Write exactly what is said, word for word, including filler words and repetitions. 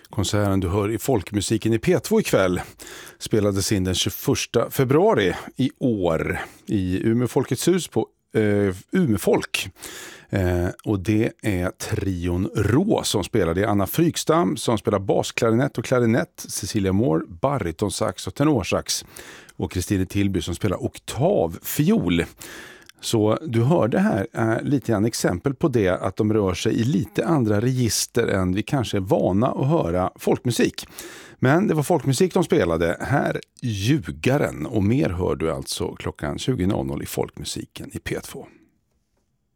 Konserten du hör i Folkmusiken i P två ikväll spelades in den tjugoförsta februari i år i Umeå Folkets hus på uh, Umeå Folk. Eh, och det är trion Rå som spelar. Det är Anna Frykstam som spelar basklarinett och klarinett, Cecilia Moore, barytonsax och tenorsax och Kristine Tillby som spelar oktavfiol. Så du hörde här är lite grann exempel på det, att de rör sig i lite andra register än vi kanske är vana att höra folkmusik. Men det var folkmusik de spelade. Här Ljugaren, och mer hör du alltså klockan tjugo i Folkmusiken i P två.